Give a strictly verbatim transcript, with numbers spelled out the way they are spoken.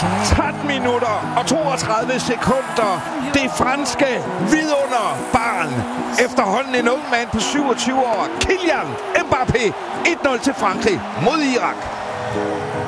tretten minutter og toogtredive sekunder. Det franske vidunderbarn. Efterhånden en ung mand på syvogtyve år. Kylian Mbappé. et nul til Frankrig mod Irak.